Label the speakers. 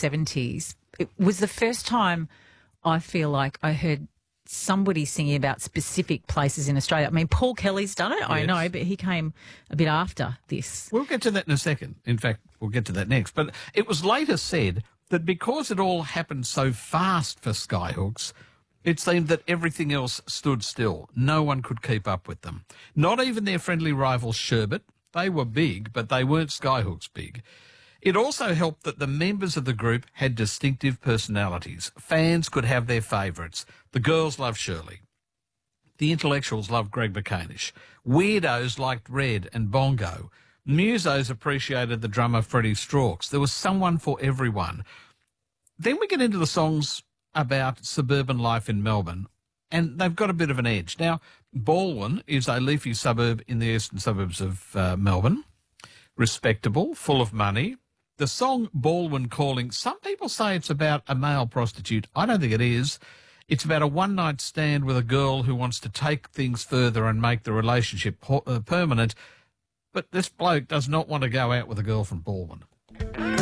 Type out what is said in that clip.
Speaker 1: 70s. It was the first time I feel like I heard somebody singing about specific places in Australia. I mean, Paul Kelly's done it, I know, but he came a bit after this.
Speaker 2: We'll get to that in a second. In fact, we'll get to that next. But it was later said that because it all happened so fast for Skyhooks, it seemed that everything else stood still. No one could keep up with them. Not even their friendly rival Sherbet. They were big, but they weren't Skyhooks big. It also helped that the members of the group had distinctive personalities. Fans could have their favourites. The girls loved Shirley. The intellectuals loved Greg McCanish. Weirdos liked Red and Bongo. Musos appreciated the drummer Freddie Strauchs. There was someone for everyone. Then we get into the songs about suburban life in Melbourne, and they've got a bit of an edge. Now, Balwyn is a leafy suburb in the eastern suburbs of Melbourne. Respectable, full of money. The song Balwyn Calling, some people say it's about a male prostitute. I don't think it is. It's about a one-night stand with a girl who wants to take things further and make the relationship permanent. But this bloke does not want to go out with a girl from Balwyn.